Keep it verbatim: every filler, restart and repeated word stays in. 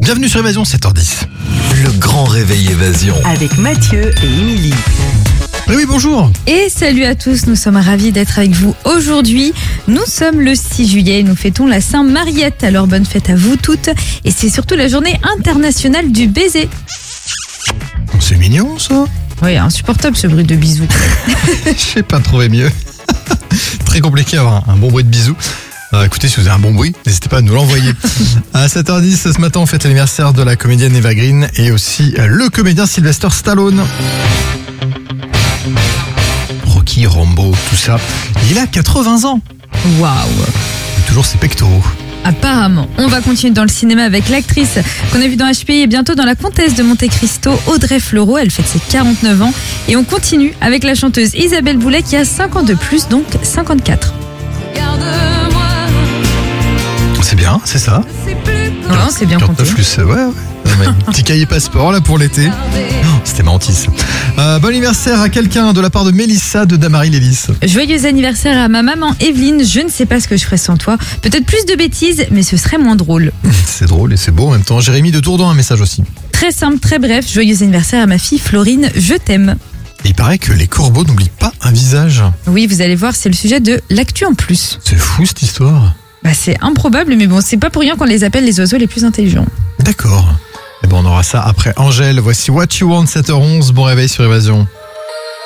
Bienvenue sur Évasion, sept heures dix. Le grand réveil Évasion. Avec Mathieu et Émilie. Oui, oui, bonjour. Et salut à tous, nous sommes ravis d'être avec vous aujourd'hui. Nous sommes le six juillet, nous fêtons la Saint-Mariette, alors bonne fête à vous toutes. Et c'est surtout la journée internationale du baiser. C'est mignon ça. Oui, insupportable ce bruit de bisous. Je sais pas trouver mieux. Très compliqué d'avoir un, un bon bruit de bisous. Alors écoutez, si vous avez un bon bruit, n'hésitez pas à nous l'envoyer. À sept heures dix, ce matin, on fête l'anniversaire de la comédienne Eva Green et aussi le comédien Sylvester Stallone. Rocky, Rambo, tout ça. Il a quatre-vingts ans. Waouh. Il a toujours ses pectoraux. Apparemment, on va continuer dans le cinéma avec l'actrice qu'on a vue dans H P I et bientôt dans La Comtesse de Monte Cristo, Audrey Fleurot. Elle fête ses quarante-neuf ans. Et on continue avec la chanteuse Isabelle Boulet qui a cinq ans de plus, donc cinquante-quatre. C'est bien, c'est ça. Non, c'est bien compté. Plus, ouais, ouais. Un petit cahier passeport là pour l'été. Oh, c'était mentis. Euh, bon anniversaire à quelqu'un de la part de Mélissa de Damary Lélis. Joyeux anniversaire à ma maman Evelyne. Je ne sais pas ce que je ferais sans toi. Peut-être plus de bêtises, mais ce serait moins drôle. C'est drôle et c'est beau en même temps. Jérémy de Tourdon, un message aussi. Très simple, très bref. Joyeux anniversaire à ma fille Florine. Je t'aime. Et il paraît que les corbeaux n'oublient pas un visage. Oui, vous allez voir, c'est le sujet de l'actu en plus. C'est fou cette histoire. Bah, c'est improbable, mais bon, c'est pas pour rien qu'on les appelle les oiseaux les plus intelligents. D'accord. Et bon, on aura ça après Angèle. Voici What You Want, sept heures onze. Bon réveil sur Évasion.